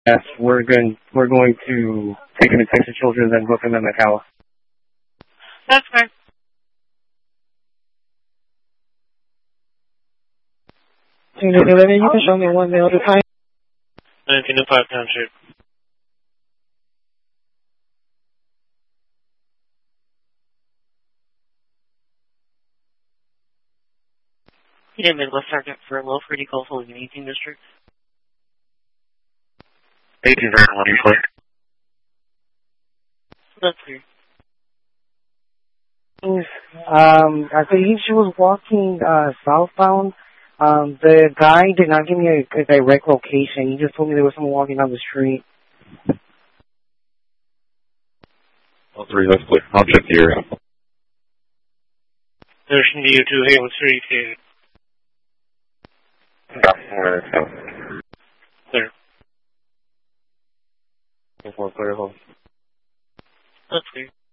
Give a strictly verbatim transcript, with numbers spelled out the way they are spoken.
Yes, we're going, we're going to take them to Texas Children's and book them at Macau. That's fine. eleven, you can show me one mail to time. nineteen oh five Township. Yeah, Midwest Sergeant for Low Freddie Gulf Holding eighteen District. eighteen Vernon, what do you play? That's clear. Um, I believe she was walking uh, southbound. Um, the guy did not give me a, a direct location. He just told me there was someone walking down the street. All three, that's clear. I'll check the area. Ocean D U two, hey, what's your E T A? Clear. Clear, clear. That's clear.